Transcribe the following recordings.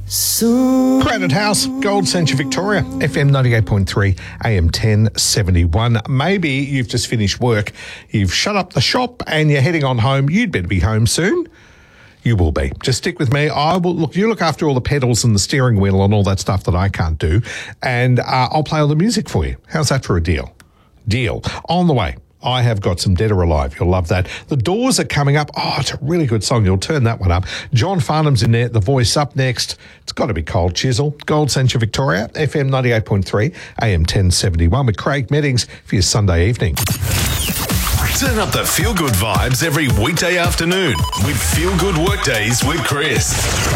Granite House, Gold Centre Victoria, FM 98.3, AM 1071. Maybe you've just finished work, you've shut up the shop and you're heading on home. You'd better be home soon. You will be. Just stick with me. You look after all the pedals and the steering wheel and all that stuff that I can't do, and I'll play all the music for you. How's that for a deal? Deal. On the way, I have got some Dead or Alive. You'll love that. The Doors are coming up. Oh, it's a really good song. You'll turn that one up. John Farnham's in there. The Voice up next. It's got to be Cold Chisel. Gold Centre Victoria, FM 98.3, AM 1071 with Craig Meddings for your Sunday evening. Turn up the feel-good vibes every weekday afternoon with Feel Good Workdays with Chris.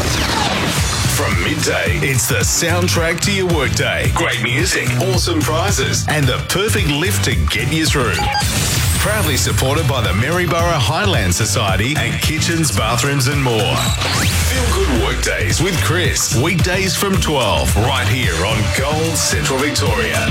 From midday, it's the soundtrack to your workday. Great music, awesome prizes, and the perfect lift to get you through. Proudly supported by the Maryborough Highland Society and kitchens, bathrooms and more. Feel Good Workdays with Chris. Weekdays from 12, right here on Gold Central Victoria.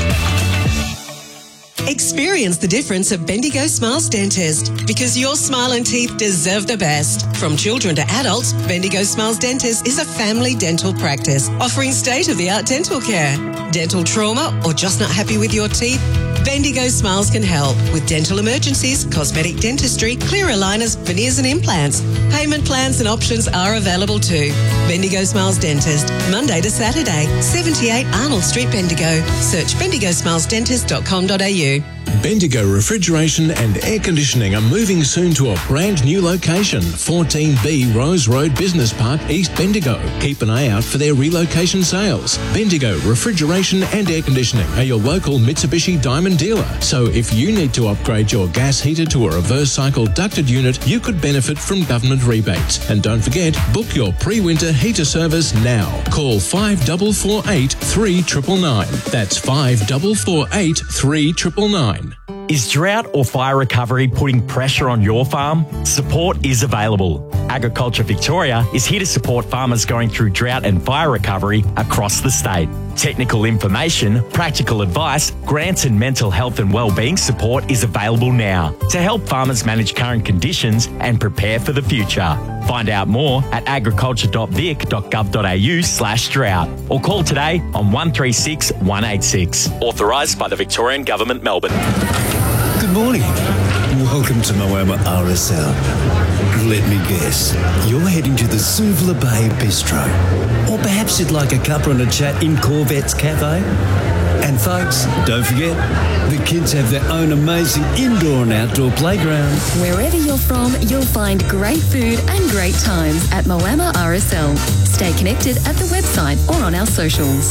Experience the difference of Bendigo Smiles Dentist, because your smile and teeth deserve the best. From children to adults, Bendigo Smiles Dentist is a family dental practice offering state-of-the-art dental care. Dental trauma or just not happy with your teeth? Bendigo Smiles can help with dental emergencies, cosmetic dentistry, clear aligners, veneers and implants. Payment plans and options are available too. Bendigo Smiles Dentist, Monday to Saturday, 78 Arnold Street, Bendigo. Search bendigosmilesdentist.com.au. Bendigo Refrigeration and Air Conditioning are moving soon to a brand new location, 14B Rose Road Business Park, East Bendigo. Keep an eye out for their relocation sales. Bendigo Refrigeration and Air Conditioning are your local Mitsubishi Diamond dealer. So if you need to upgrade your gas heater to a reverse cycle ducted unit, you could benefit from government rebates. And don't forget, book your pre-winter heater service now. Call 5448 3999. That's 5448 3999. Is drought or fire recovery putting pressure on your farm? Support is available. Agriculture Victoria is here to support farmers going through drought and fire recovery across the state. Technical information, practical advice, grants and mental health and wellbeing support is available now to help farmers manage current conditions and prepare for the future. Find out more at agriculture.vic.gov.au/drought or call today on 136 186. Authorised by the Victorian Government, Melbourne. Good morning. Welcome to Moama RSL. Let me guess, you're heading to the Suvla Bay Bistro. Or perhaps you'd like a cuppa and a chat in Corvette's Cafe. And folks, don't forget, the kids have their own amazing indoor and outdoor playground. Wherever you're from, you'll find great food and great times at Moama RSL. Stay connected at the website or on our socials.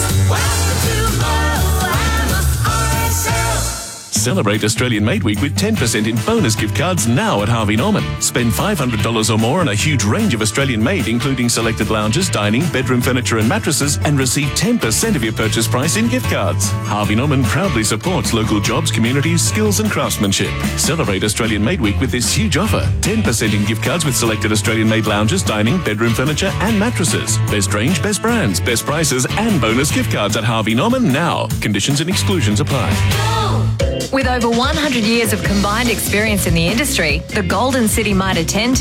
Celebrate Australian Made Week with 10% in bonus gift cards now at Harvey Norman. Spend $500 or more on a huge range of Australian made, including selected lounges, dining, bedroom furniture and mattresses, and receive 10% of your purchase price in gift cards. Harvey Norman proudly supports local jobs, communities, skills and craftsmanship. Celebrate Australian Made Week with this huge offer. 10% in gift cards with selected Australian made lounges, dining, bedroom furniture and mattresses. Best range, best brands, best prices and bonus gift cards at Harvey Norman now. Conditions and exclusions apply. With over 100 years of combined experience in the industry, the Golden City Mitre 10